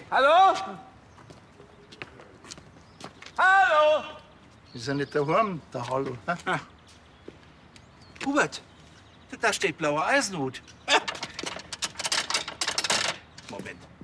Hallo? Hallo? Ist ja nicht daheim, der Hallo. Hubert, da steht blauer Eisenhut. Moment.